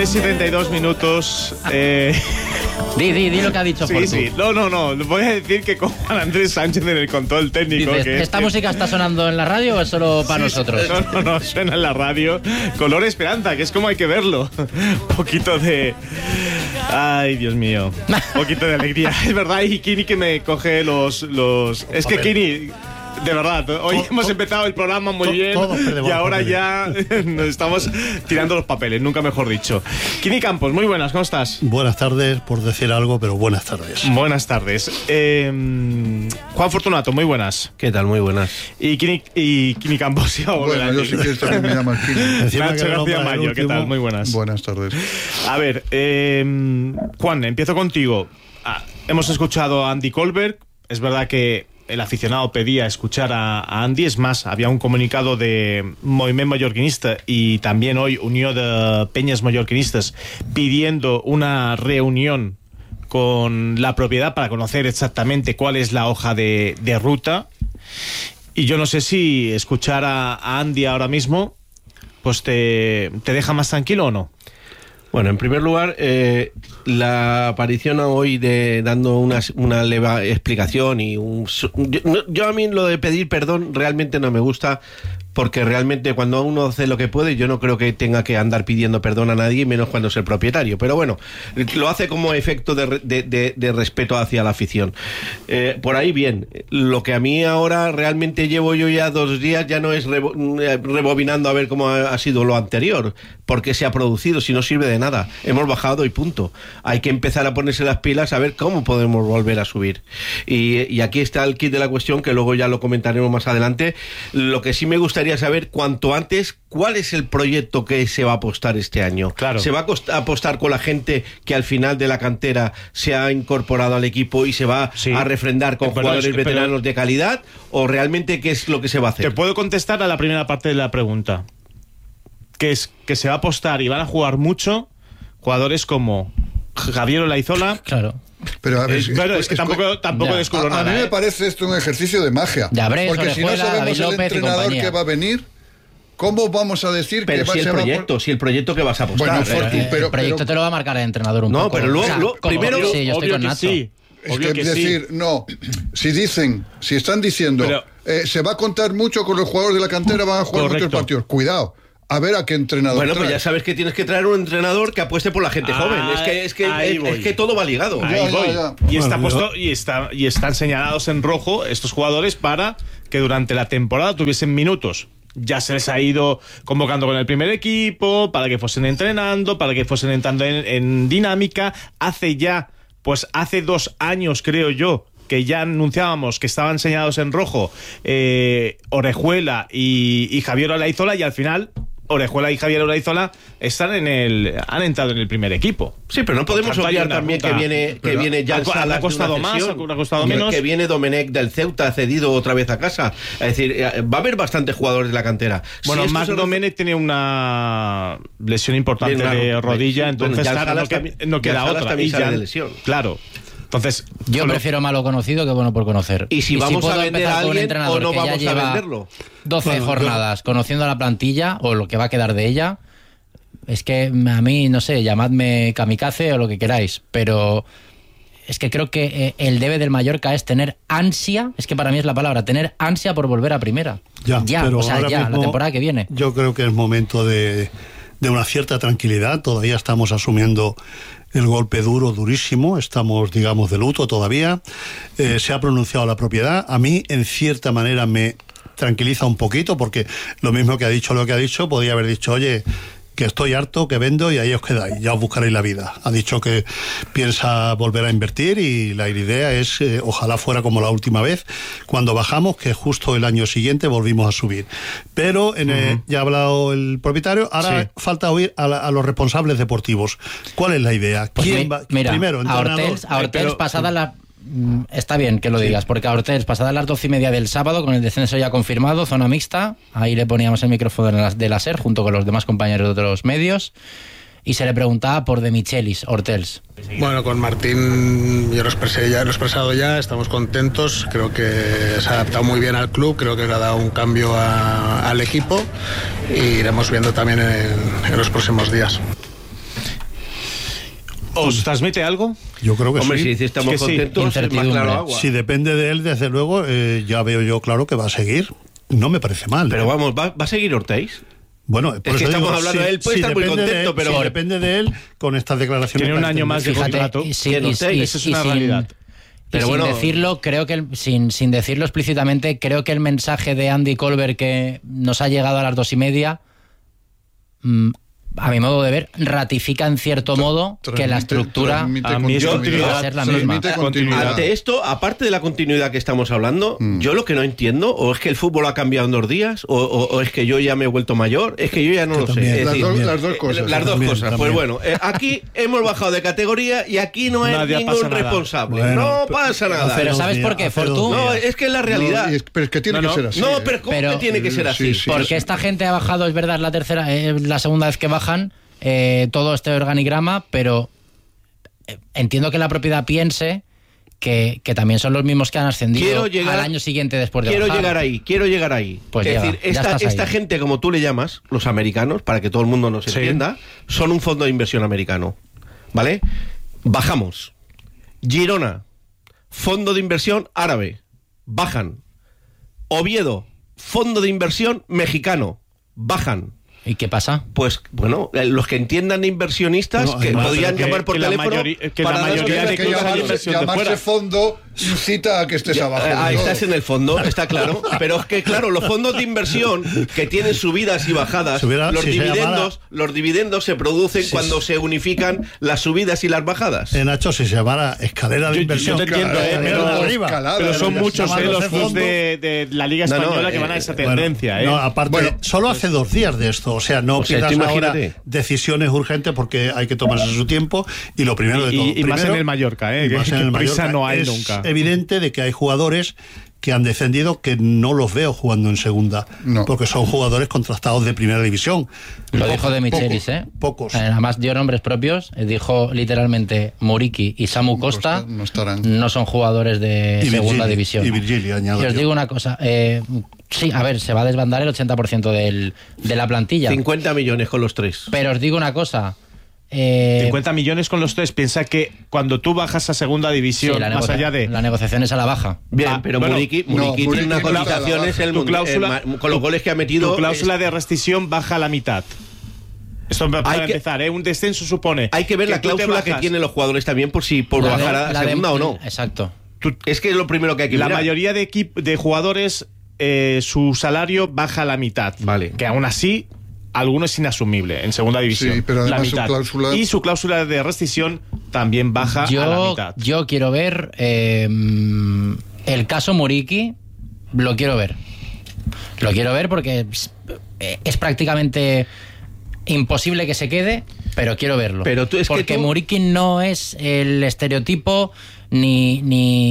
3:32. Di lo que ha dicho Fortu. Sí. No. Voy a decir que con Juan Andrés Sánchez en el control técnico. Dices, ¿esta música está sonando en la radio o es solo para nosotros? No, suena en la radio. Color Esperanza, que es como hay que verlo. Un poquito de... Ay, Dios mío. Un poquito de alegría. Es verdad, y Kini que me coge los... Es que Kini... De verdad, hoy hemos empezado el programa muy bien y ahora ya nos estamos tirando los papeles, nunca mejor dicho. Kini Campos, muy buenas, ¿cómo estás? Buenas tardes, por decir algo, pero buenas tardes. Buenas tardes. Juan Fortunato, muy buenas. ¿Qué tal? Muy buenas. Y Kini Campos, sí, bueno, yo sí que también me llamo Kini. Nacho García Mayo, ¿qué tal? Muy buenas. Buenas tardes. A ver, Juan, empiezo contigo. Hemos escuchado a Andy Colberg, es verdad que el aficionado pedía escuchar a Andy, es más, había un comunicado de Moviment Mallorquinista y también hoy Unió de Peñas Mallorquinistas pidiendo una reunión con la propiedad para conocer exactamente cuál es la hoja de ruta. Y yo no sé si escuchar a Andy ahora mismo pues te deja más tranquilo o no. Bueno, en primer lugar, la aparición hoy dando una leve explicación y yo a mí lo de pedir perdón realmente no me gusta, porque realmente cuando uno hace lo que puede, yo no creo que tenga que andar pidiendo perdón a nadie, menos cuando es el propietario. Pero bueno, lo hace como efecto de respeto hacia la afición. Por ahí bien. Lo que a mí ahora realmente llevo yo ya 2 días ya no es rebobinando a ver cómo ha sido lo anterior, porque se ha producido, si no sirve de nada. Hemos bajado y punto. Hay que empezar a ponerse las pilas a ver cómo podemos volver a subir. Y aquí está el kit de la cuestión, que luego ya lo comentaremos más adelante. Lo que sí me gustaría saber cuanto antes cuál es el proyecto que se va a apostar este año. Claro. ¿Se va a apostar con la gente que al final de la cantera se ha incorporado al equipo y se va a refrendar con jugadores veteranos de calidad? ¿O realmente qué es lo que se va a hacer? Te puedo contestar a la primera parte de la pregunta, que es que se va a apostar y van a jugar mucho jugadores como Javier Olaizola. Claro. Pero a ver, es que tampoco descubro nada. A mí me parece esto un ejercicio de magia. Porque si no sabemos el entrenador que va a venir, ¿cómo vamos a decir pero que si va el proyecto que vas a apostar? Bueno, el proyecto te lo va a marcar el entrenador un poco. No, pero luego primero... Sí, yo estoy con Nacho. Es decir, no, si están diciendo se va a contar mucho con los jugadores de la cantera, van a jugar muchos partidos. Cuidado. A ver a qué entrenador. Bueno, pues ya sabes que tienes que traer un entrenador que apueste por la gente joven. Es que todo va ligado. Ahí voy. Y están señalados en rojo estos jugadores para que durante la temporada tuviesen minutos. Ya se les ha ido convocando con el primer equipo, para que fuesen entrenando, para que fuesen entrando en dinámica. Hace 2 años, creo yo, que ya anunciábamos que estaban señalados en rojo Orejuela y Javier Olaizola, y al final Orejuela y Javier Olaizola han entrado en el primer equipo. Sí, pero no podemos obviar también que viene ya ha costado más, ha costado menos. Que viene Domenech del Ceuta cedido otra vez a casa. Es decir, va a haber bastantes jugadores de la cantera. Bueno, Marc Domenech tiene una lesión importante de rodilla, entonces no queda otra. Y ya de lesión. Claro. Entonces, yo prefiero malo conocido que bueno por conocer. Y si vamos a vender a alguien o no vamos a venderlo. 12 jornadas conociendo a la plantilla o lo que va a quedar de ella. Es que a mí, no sé, llamadme kamikaze o lo que queráis, pero es que creo que el debe del Mallorca es tener ansia, es que para mí es la palabra, tener ansia por volver a primera. Pero la temporada que viene. Yo creo que es momento de una cierta tranquilidad. Todavía estamos asumiendo el golpe durísimo, estamos, digamos, de luto todavía. Se ha pronunciado la propiedad. A mí, en cierta manera, me tranquiliza un poquito, porque lo mismo que ha dicho podía haber dicho, oye, que estoy harto, que vendo y ahí os quedáis, ya os buscaréis la vida. Ha dicho que piensa volver a invertir y la idea es, ojalá fuera como la última vez, cuando bajamos, que justo el año siguiente volvimos a subir. Pero ya ha hablado el propietario, ahora falta oír a los responsables deportivos. ¿Cuál es la idea? Pues ¿Quién va? Primero, entrenador. A Hortels pasada la... Está bien que lo digas, porque a Hortels, pasadas las 12:30 del sábado, con el descenso ya confirmado, zona mixta, ahí le poníamos el micrófono de la SER junto con los demás compañeros de otros medios, y se le preguntaba por De Michelis, Hortels. Bueno, con Martín yo lo he expresado ya, estamos contentos, creo que se ha adaptado muy bien al club, creo que le ha dado un cambio al equipo y iremos viendo también en los próximos días. ¿Os transmite algo? Yo creo que Hombre, sí. si estamos Es que sí, contentos, es más claro agua. Si depende de él, desde luego, ya veo yo claro que va a seguir. No me parece mal. Pero vamos, ¿va a seguir Ortiz? Bueno, es que estamos hablando de él, puede estar muy contento, pero... Si depende de él, con estas declaraciones... Tiene un año más de contrato. Eso es una realidad. Pero sin decirlo, creo que sin decirlo explícitamente, creo que el mensaje de Andy Colbert que nos ha llegado a las 2:30, a mi modo de ver, ratifica en cierto modo que la estructura a mí va a ser la misma. Ante esto, aparte de la continuidad que estamos hablando, yo lo que no entiendo, o es que el fútbol ha cambiado en 2 días, o es que yo ya me he vuelto mayor, es que yo ya no lo sé. Las dos cosas. Las dos cosas. Pues bueno, aquí hemos bajado de categoría y aquí no hay ningún responsable. Bueno, no pasa nada. Pero ¿sabes por qué, Fortu? No, es que es la realidad. Pero es que tiene que ser así. No, pero ¿cómo que tiene que ser así? Porque esta gente ha bajado, es verdad, la segunda vez que bajan todo este organigrama, pero entiendo que la propiedad piense que también son los mismos que han ascendido al año siguiente después de bajar. Quiero llegar ahí. Pues es llega, decir, esta gente, como tú le llamas, los americanos, para que todo el mundo nos entienda, son un fondo de inversión americano. ¿Vale? Bajamos. Girona, fondo de inversión árabe. Bajan. Oviedo, fondo de inversión mexicano. Bajan. ¿Y qué pasa? Pues, bueno, los que entiendan de inversionistas, que podrían llamar por teléfono... la mayoría de llamarse fondo incita a que estés abajo. Estás en el fondo, está claro. Pero es que, claro, los fondos de inversión que tienen subidas y bajadas, los dividendos se producen cuando se unifican las subidas y las bajadas. Nacho, si se llamara escalera de inversión... Yo te entiendo, pero son muchos los clubs de la Liga Española que van a esa tendencia. No, aparte, solo hace 2 días de esto. O sea, no pidas ahora decisiones urgentes porque hay que tomarse su tiempo. Y lo primero de todo... Y más en el Mallorca, que prisa no hay nunca. Es evidente de que hay jugadores que han descendido que no los veo jugando en segunda, porque son jugadores contrastados de primera división. Lo dijo de Michelis, Pocos. Además dio nombres propios, dijo literalmente Muriqui y Samu Costa no son jugadores de segunda división. Y Virgili, añado. Y os digo una cosa, sí, a ver, se va a desbandar el 80% de la plantilla. 50 millones con los 3. Pero os digo una cosa... 50 millones con los 3. Piensa que cuando tú bajas a segunda división, más allá de... La negociación es a la baja. Bien, pero bueno, Muriqui tiene una cotización con los goles que ha metido. Tu cláusula de rescisión baja a la mitad. Esto para empezar, un descenso supone... Hay que ver la cláusula que tienen los jugadores también por bajar a segunda o no. Exacto. Es que es lo primero que hay que ver. La mayoría de jugadores, su salario baja a la mitad. Vale. Que aún así... Alguno es inasumible en segunda división. Sí, pero además la mitad. Su cláusula de rescisión también baja a la mitad. Yo quiero ver el caso Muriqui, lo quiero ver. Lo quiero ver porque es prácticamente imposible que se quede, pero quiero verlo. Pero porque Muriqui no es el estereotipo ni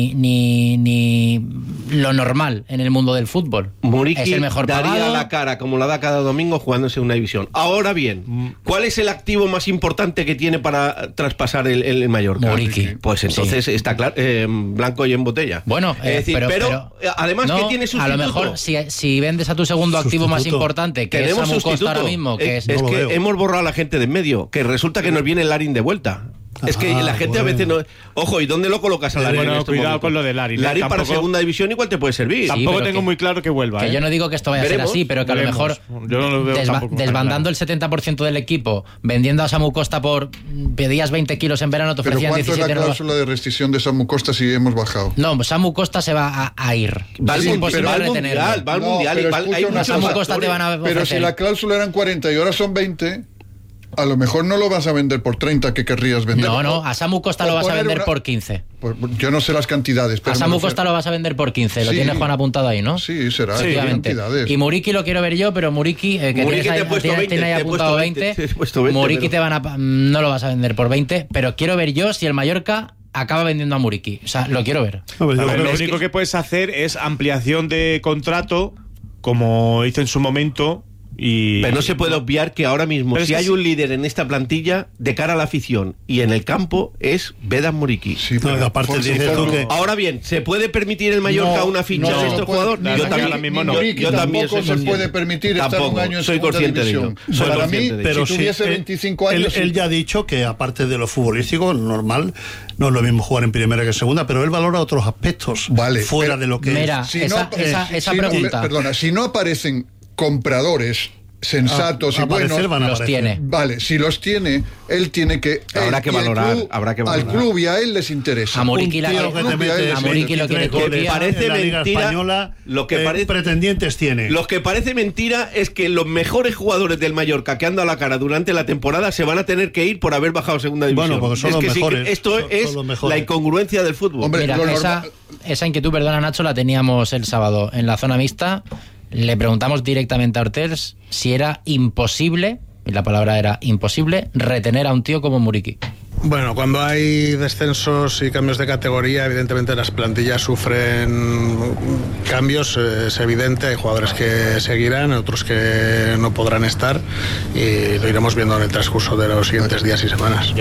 lo normal en el mundo del fútbol. Muriqui es el mejor daría pagado. la cara como la da cada domingo jugando en segunda división. Ahora bien, ¿cuál es el activo más importante que tiene para traspasar el Mallorca? Muriqui. Pues entonces está claro, blanco y en botella. Bueno, es decir, pero además que tiene sustituto. A lo mejor si vendes a tu segundo activo más importante, que es Samu Costa ahora mismo, es que hemos borrado a la gente de en medio, que resulta que nos viene el Larin de vuelta. Es que la gente a veces no... Ojo, ¿y dónde lo colocas a Larin? Bueno, cuidado con lo de Larin. Larin para segunda división igual te puede servir. Tampoco tengo muy claro que vuelva. Que yo no digo que esto vaya a ser así, pero que a lo mejor yo no lo veo desbandando el 70% del equipo, vendiendo a Samu Costa pedías 20 kilos en verano, te ofrecían 17. ¿Pero cuánto es la cláusula de rescisión de Samu Costa si hemos bajado? No, Samu Costa se va a ir. Va al mundial. Samu Costa te van a ofrecer. Pero si la cláusula eran 40 y ahora son 20... A lo mejor no lo vas a vender por 30 que querrías vender. No, a Samu Costa lo vas a vender por 15. Pues yo no sé las cantidades. Pero a Samu Costa lo vas a vender por 15. Lo tiene Juan apuntado ahí, ¿no? Sí, será. Sí, cantidades. Y Muriqui lo quiero ver yo, pero Muriqui, tiene ahí apuntado 20. Muriqui no lo vas a vender por 20, pero quiero ver yo si el Mallorca acaba vendiendo a Muriqui. O sea, lo quiero ver. Lo único que puedes hacer es ampliación de contrato, como hizo en su momento Pero no se puede obviar que ahora mismo, pero si hay un líder en esta plantilla, de cara a la afición y en el campo, es Vedat Muriqui. Sí, pero aparte dices tú que... Ahora bien, ¿se puede permitir el Mallorca una ficha de este jugador? Yo también se puede permitir estar un año en soy consciente de ello. Para mí, pero si tuviese 25 años... Él ya ha dicho que aparte de lo futbolístico, normal, no es lo mismo jugar en primera que en segunda, pero él valora otros aspectos fuera de lo que... Mira, esa pregunta... Perdona, si no aparecen compradores sensatos y buenos, los tiene. Vale, si los tiene, él tiene que... Habrá que valorar. Al club y a él les interesa. A Muriqui lo quiere copiar. Parece mentira española, lo que parece pretendientes tiene. Lo que parece mentira es que los mejores jugadores del Mallorca que han dado la cara durante la temporada se van a tener que ir por haber bajado a segunda división. Bueno, porque son los mejores. Esto es la incongruencia del fútbol. Hombre, mira, esa inquietud, perdona Nacho, la teníamos el sábado en la zona mixta. Le preguntamos directamente a Ortels si era imposible, y la palabra era imposible, retener a un tío como Muriqui. Bueno, cuando hay descensos y cambios de categoría, evidentemente las plantillas sufren cambios, es evidente, hay jugadores que seguirán, otros que no podrán estar, y lo iremos viendo en el transcurso de los siguientes días y semanas.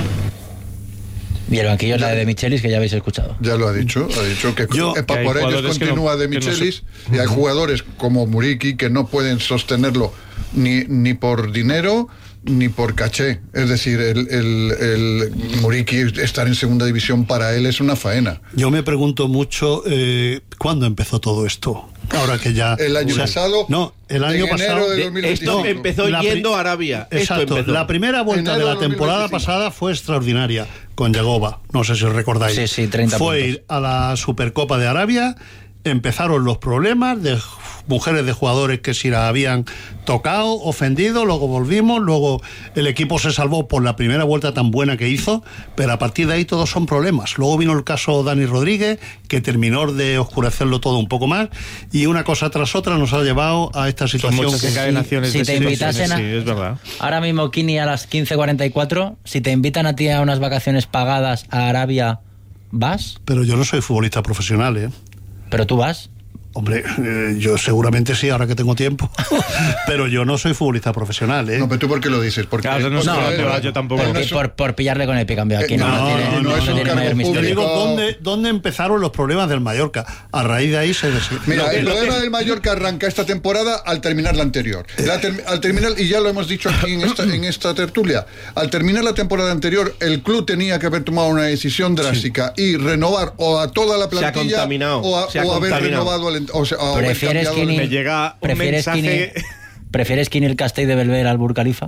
Y el banquillo es la de Michelis, que ya habéis escuchado. Ya lo ha dicho que por ellos continúa de Michelis, y hay jugadores como Muriqui que no pueden sostenerlo ni por dinero ni por caché. Es decir, el Muriqui estar en segunda división para él es una faena. Yo me pregunto mucho ¿cuándo empezó todo esto? Ahora que ya... El año pasado. No, el año pasado. Esto empezó yendo a Arabia. Exacto. La primera vuelta de la temporada pasada fue extraordinaria con Yagoba. No sé si os recordáis. Sí, 30 fue puntos. Ir a la Supercopa de Arabia. Empezaron los problemas de mujeres de jugadores que si la habían tocado, ofendido, luego volvimos, luego el equipo se salvó por la primera vuelta tan buena que hizo, pero a partir de ahí todos son problemas. Luego vino el caso Dani Rodríguez, que terminó de oscurecerlo todo un poco más, y una cosa tras otra nos ha llevado a esta situación. Son muchas encadenaciones si te invitasen sí, es verdad. Ahora mismo, Kini, a las 15:44, si te invitan a ti a unas vacaciones pagadas a Arabia, ¿vas? Pero yo no soy futbolista profesional, ¿eh? ¿Pero tú vas? Hombre, yo seguramente sí, ahora que tengo tiempo, pero yo no soy futbolista profesional, ¿eh? No, pero ¿tú por qué lo dices? Porque claro, yo tampoco. Por pillarle con el picambio aquí. No es un cargo público. Yo digo, ¿dónde empezaron los problemas del Mallorca? A raíz de ahí se... Mira, el problema del Mallorca arranca esta temporada al terminar la anterior. Al terminar, y ya lo hemos dicho aquí en esta tertulia, al terminar la temporada anterior, el club tenía que haber tomado una decisión drástica y renovar o a toda la plantilla o haber renovado al ¿Prefieres Kini, me llega un mensaje... ¿Prefieres Kini el Castell de Belver al Burj Khalifa?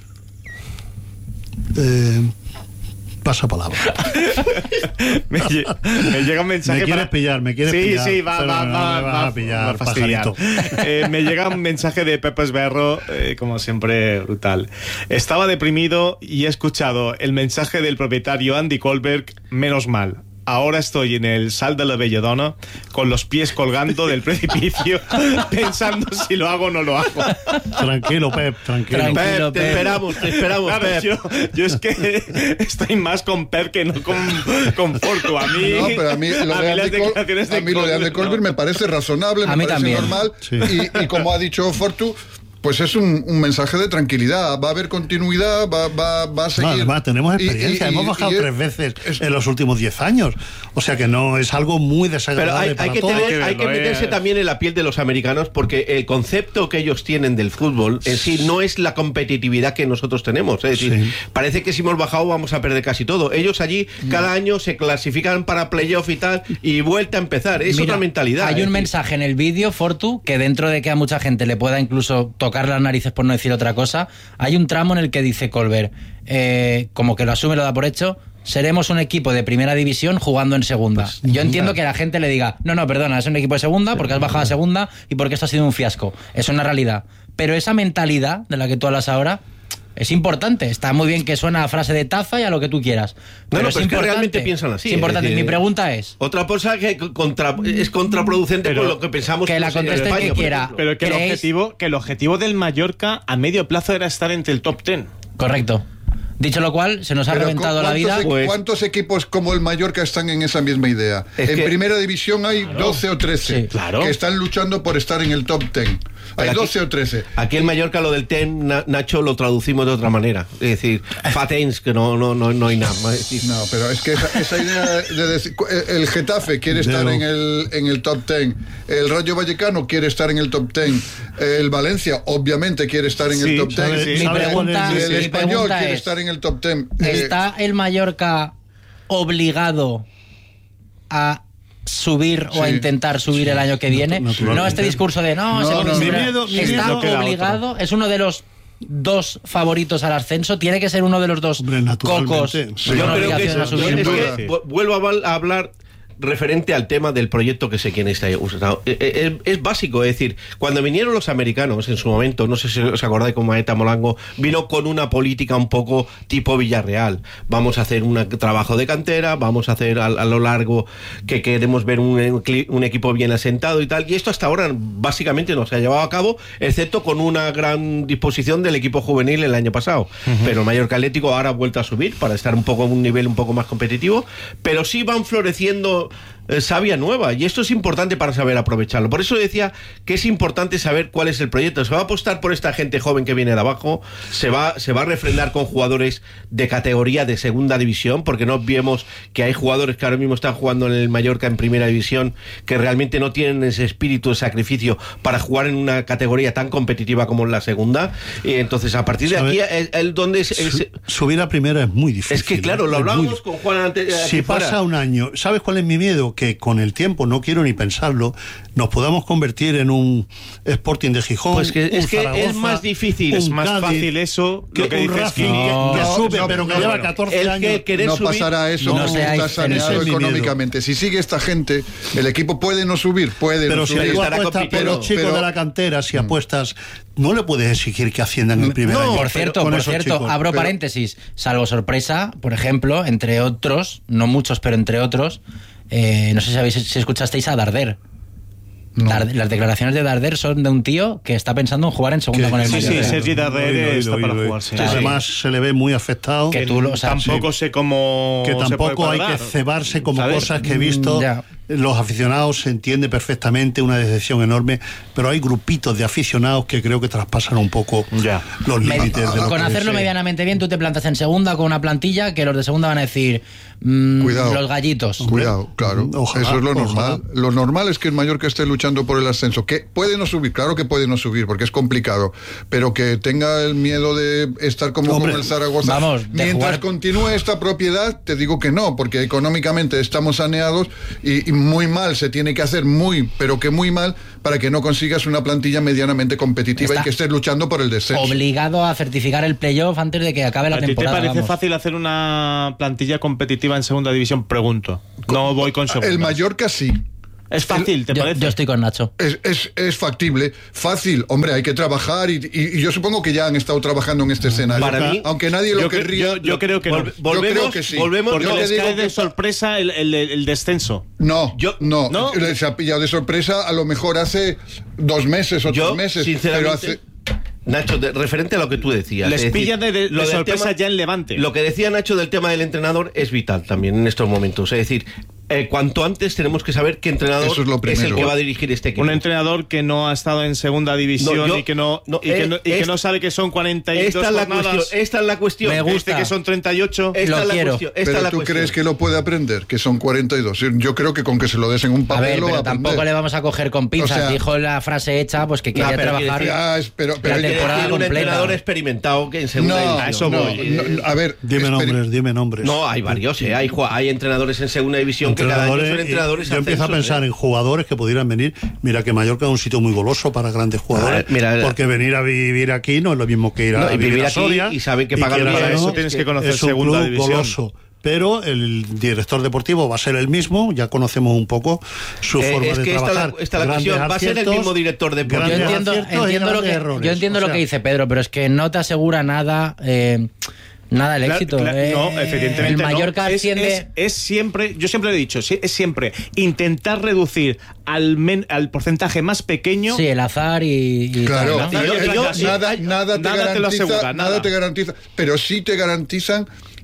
Pasa palabra. me llega un mensaje. ¿Me quieres pillar? Sí, va a pillar, fastidiar. Me llega un mensaje de Pepe Esberro, como siempre, brutal. Estaba deprimido y he escuchado el mensaje del propietario Andy Kohlberg, menos mal. Ahora estoy en el Sal de la Belladona con los pies colgando del precipicio pensando si lo hago o no lo hago. Tranquilo, Pep, tranquilo. Pep, te esperamos, claro, Pep. Yo es que estoy más con Pep que no con Fortu. A mí, no, pero a mí lo de Andy Kohlberg me parece razonable, me parece también. normal. Sí. Y como ha dicho Fortu, pues es un mensaje de tranquilidad. Va a haber continuidad, va a seguir. No, además tenemos experiencia, hemos bajado 3 veces en los últimos 10 años. O sea que no es algo muy desagradable. Pero hay que meterse también en la piel de los americanos, porque el concepto que ellos tienen del fútbol en sí no es la competitividad que nosotros tenemos. Es decir, parece que si hemos bajado vamos a perder casi todo. Ellos allí cada año se clasifican para playoff y tal, y vuelta a empezar. Es otra mentalidad. Hay un mensaje en el vídeo, Fortu, que dentro de que a mucha gente le pueda incluso tocar las narices por no decir otra cosa, hay un tramo en el que dice Kohlberg, como que lo asume, lo da por hecho: seremos un equipo de primera división jugando en segunda. Pues, yo entiendo que la gente le diga, no, perdona, es un equipo de segunda porque has bajado a segunda y porque esto ha sido un fiasco. Es una realidad. Pero esa mentalidad de la que tú hablas ahora es importante. Está muy bien que suena a frase de taza y a lo que tú quieras. Pero es que realmente piensan así. Es importante. Mi pregunta es... Otra cosa que es contraproducente con lo que pensamos que la conteste el que quiera. Pero que el objetivo del Mallorca a medio plazo era estar entre el top 10. Correcto. Dicho lo cual, se nos ha reventado la vida. ¿Cuántos equipos como el Mallorca están en esa misma idea? En primera división hay 12 o 13 que están luchando por estar en el top 10. Hay Pero 12 o 13. Aquí en Mallorca lo del TEN, Nacho, lo traducimos de otra manera. Es decir, fatens, que no hay nada más. Es decir, No, pero es que esa idea de decir, el Getafe quiere estar en el top 10, el Rayo Vallecano quiere estar en el top 10, el Valencia obviamente quiere estar en el top 10, sí. Mi pregunta el Español quiere es, estar en el top 10. ¿está el Mallorca obligado a subir o a Sí. intentar subir el año que viene? naturalmente. No este discurso de No, se puede no, subir. mi miedo ¿Está no queda obligado? ¿Es uno de los dos favoritos al ascenso? ¿Tiene que ser uno de los dos Hombre, naturalmente. cocos Sí. con yo creo que obligación a eso, subir? es duda. que vuelvo a hablar referente al tema del proyecto que sé quién está usando. Es básico, es decir, cuando vinieron los americanos en su momento, no sé si os acordáis, con Maeta Molango, vino con una política un poco tipo Villarreal. Vamos a hacer un trabajo de cantera, vamos a hacer a lo largo que queremos ver un equipo bien asentado y tal, y esto hasta ahora básicamente no se ha llevado a cabo, excepto con una gran disposición del equipo juvenil el año pasado. Pero el Mallorca Atlético ahora ha vuelto a subir para estar un poco en un nivel un poco más competitivo, pero sí van floreciendo savia nueva, y esto es importante para saber aprovecharlo. Por eso decía que es importante saber cuál es el proyecto. Se va a apostar por esta gente joven que viene de abajo, se va a refrendar con jugadores de categoría de segunda división, porque no olvidemos que hay jugadores que ahora mismo están jugando en el Mallorca en primera división que realmente no tienen ese espíritu de sacrificio para jugar en una categoría tan competitiva como en la segunda. Y entonces a partir de aquí donde subir a primera es muy difícil. es que claro, lo es muy hablábamos con Juan antes. Si pasa un año, ¿sabes cuál es mi miedo? Que con el tiempo, no quiero ni pensarlo, nos podamos convertir en un Sporting de Gijón. Pues que un es Zaragoza, más difícil, Es un más Cádiz, fácil eso, que lo que un dices, Racing que No, sube, no, pero que no, lleva no. 14 El años. que querer No subir, pasará eso, no no, seáis- está ese saneado es mi miedo. económicamente. Si sigue esta gente, el equipo puede no subir, Pero no si subir. tú estará apuestas por compitiendo. los chicos Pero- de la cantera, si apuestas, no le puedes exigir que asciendan el primer año. Por cierto, con esos chicos. abro Pero- paréntesis, salvo sorpresa, por ejemplo, entre otros, no muchos, pero entre otros, no sé si escuchasteis a Darder. Las declaraciones de Darder son de un tío que está pensando en jugar en segunda Que- con el Sí, Mallorca. sí, Sergi Darder Oído, está para oído. jugar, sí. Que además se le ve muy afectado. Que tú lo- o sea, Tampoco sé cómo Que se puede tampoco hay que cuadrar, cebarse como ¿sabes? cosas que he visto. Ya. Los aficionados se entiende perfectamente, una decepción enorme, pero hay grupitos de aficionados que creo que traspasan un poco Ya. los límites de lo Con que hacerlo sí. medianamente bien, tú te plantas en segunda con una plantilla que los de segunda van a decir Cuidado. los gallitos. Cuidado, claro. Ojalá, Eso es lo ojalá. normal. Lo normal es que el Mallorca esté luchando por el ascenso. Que puede no subir, claro que puede no subir, porque es complicado. Pero que tenga el miedo de estar como Hombre, con el Zaragoza. vamos, de Mientras jugar- continúe esta propiedad, te digo que no, porque económicamente estamos saneados y muy mal se tiene que hacer, pero que muy mal, para que no consigas una plantilla medianamente competitiva Está y que estés luchando por el descenso. Obligado a certificar el playoff antes de que acabe la ¿A ti te temporada. parece vamos. fácil hacer una plantilla competitiva en segunda división? Pregunto. No voy con segunda. El Mallorca sí. Es fácil, ¿te Yo parece? estoy con Nacho. Es factible, fácil, hombre, hay que trabajar y yo supongo que ya han estado trabajando en este escenario. Para mí, aunque nadie lo yo, querría. yo creo que no. Yo creo que sí. volvemos Porque Yo les te digo cae de que- sorpresa el descenso. No, ¿No? se ha pillado de sorpresa a lo mejor hace 2 meses o 3 yo, meses. sinceramente, Pero Nacho, referente a lo que tú decías. Les es decir, pillan de lo del sorpresa ya en Levante. Lo que decía Nacho del tema del entrenador es vital también en estos momentos. Es decir, cuanto antes tenemos que saber qué entrenador Eso es lo el primero. que va a dirigir este equipo. Un entrenador que no ha estado en segunda división No, yo- y que no, no, y que es- no sabe que son 42 esta es la jornadas. cuestión. Esta es la cuestión. Me gusta. Que son 38. Esta Lo es la quiero. cuestión. Esta pero es la tú cuestión. crees que lo puede aprender, que son 42. Yo creo que con que se lo des en un A papel ver, lo va pero a aprender. tampoco le vamos a coger con pinzas. O sea- Dijo la frase hecha, pues que quería pero trabajar. Pero La Quiere temporada decir un completa. entrenador experimentado que en segunda no, división. a eso no, voy. no, a ver, Dime nombres. No, hay varios. Hay entrenadores en segunda división que cada año son entrenadores. Yo empiezo a ascensos, pensar en jugadores que pudieran venir. Mira que Mallorca es un sitio muy goloso para grandes jugadores. Mira, porque venir a vivir aquí no es lo mismo que ir a No, y vivir a aquí Soria. y saben que pagan quieras bien. o Para no, eso tienes que conocer es un segunda club división. goloso. Pero el director deportivo va a ser el mismo, ya conocemos un poco su forma es de que esta trabajar. es la cuestión, va a ser el mismo director deportivo. Yo grandes entiendo, aciertos y entiendo lo grandes que, errores. yo entiendo O lo sea, que dice Pedro, pero es que no te asegura nada. Nada el éxito. No, evidentemente el no. Mallorca Es asciende. es siempre, yo siempre lo he dicho, es siempre intentar reducir al porcentaje más pequeño. Sí, el azar y Claro, tal, ¿no? Yo- nada te te lo garantiza, asegura, nada te garantiza, pero sí te garantizan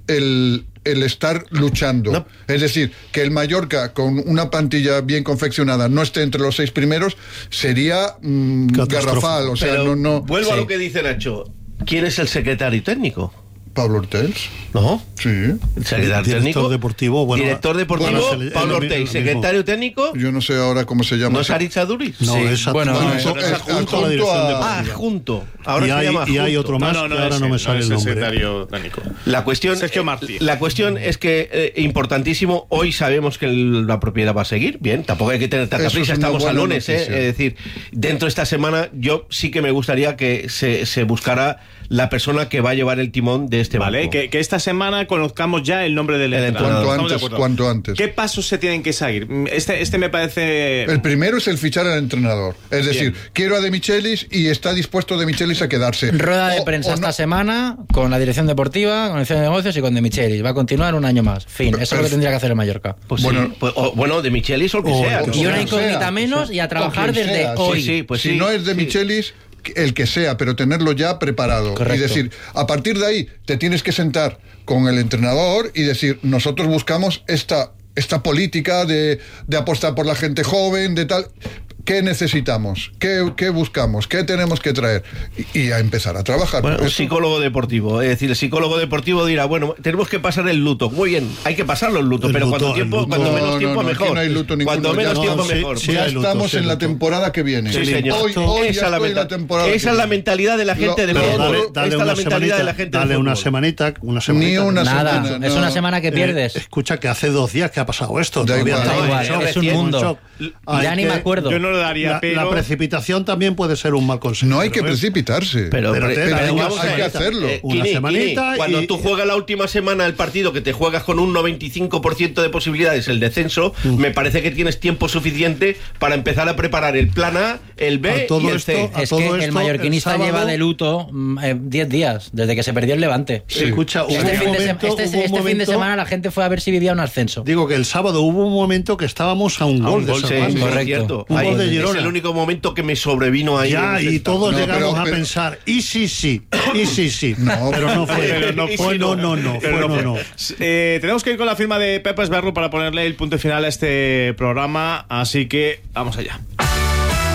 el estar luchando. No. Es decir, que el Mallorca con una plantilla bien confeccionada no esté entre los 6 primeros sería garrafal. O sea, Pero no. vuelvo a Sí. lo que dice Nacho. ¿Quién es el secretario técnico? Pablo Ortells. ¿No? Sí. El secretario Director técnico. deportivo, bueno, Director deportivo, bueno, Pablo es lo Ortega. mismo. Secretario técnico, Yo no sé ahora cómo se llama. ¿no es Aritz Aduriz? No, Sí, es bueno, adjunto, es es adjunto a la adjunto dirección a- deportiva. Junto. Ahora y, se hay, llama y hay junto. otro más que ahora no me sale el nombre. secretario técnico. La cuestión, Sergio Martí. La cuestión es que, importantísimo, hoy sabemos que la propiedad va a seguir. Bien, tampoco hay que tener tanta Eso es prisa, una estamos a buena lunes. Es noticia. decir, dentro de esta semana, yo sí que me gustaría que se buscara la persona que va a llevar el timón de este Vale, barco. que esta semana conozcamos ya el nombre del entrenador. Estamos de acuerdo. Cuanto antes. ¿Qué pasos se tienen que seguir? Este me parece... El primero es el fichar al entrenador. Es decir, Bien. quiero a De Michelis y está dispuesto De Michelis a quedarse. Rueda de O- prensa o esta no- semana con la dirección deportiva, con la dirección de negocios y con De Michelis. Va a continuar un año más. Fin, eso es lo que tendría que hacer el Mallorca. Pues Bueno. sí, bueno, de Michelis o el que O sea. el que ¿no? Y una sea, incógnita sea, menos y a trabajar o quien desde sea, sí, hoy. Sí, pues si sí, no es De sí. Michelis, el que sea, pero tenerlo ya preparado. Correcto. Y decir, a partir de ahí, te tienes que sentar con el entrenador y decir, nosotros buscamos esta política de apostar por la gente joven, de tal. ¿Qué necesitamos? ¿Qué buscamos? ¿Qué tenemos que traer? Y a empezar a trabajar. Bueno, por un eso. psicólogo deportivo. Es decir, el psicólogo deportivo dirá, bueno, tenemos que pasar el luto. Muy bien, hay que pasarlo el luto, El pero luto, cuanto el luto. cuanto menos No, tiempo no, aquí mejor. no hay luto ninguno. Cuanto menos Ya tiempo no, sí, mejor. sí. Ya hay luto, estamos sí, en la luto. temporada que viene. Sí, señor. Hoy Esa ya estoy en la temporada que esa es la viene. mentalidad de la gente de Lo- Pero fútbol. lo- dale Esta es la una mentalidad de la semanita, gente dale de una fútbol. semanita, Ni una Nada, semana, es no. una semana que pierdes. Escucha que hace 2 días que ha pasado esto. Da todavía igual. está Da en igual, shock, es un en mundo. shock. Hay Ya ni me que- acuerdo. Yo no lo daría, La pero... precipitación también puede ser un mal consejo. No hay que pero es- precipitarse. Pero da igual, vamos hay a que ver, hacerlo. Una Kini, semanita Kini, cuando y- tú juegas la última semana el partido que te juegas con un 95% de posibilidades el descenso, me parece que tienes tiempo suficiente para empezar a preparar el plan A, el B A todo y el esto- C. a Es todo que el esto, mallorquinista el sábado- lleva de luto 10 días, desde que se perdió el Levante. Escucha, hubo Este, un fin de, momento, este hubo un fin de momento- semana la gente fue a ver si vivía un ascenso. Digo que el sábado hubo un momento que estábamos a un A gol un de gol, San Sí, Juan. sí, correcto. es cierto. Un Ahí, gol de es Girona. el único momento que me sobrevino ahí. Ya, en ese y estado. todos No, llegamos pero- a pensar, y sí, No, pero no fue, pero no fue, fue, no, pero fue, no. Tenemos que ir con la firma de Pepe Esberro para ponerle el punto final a este programa, así que vamos allá.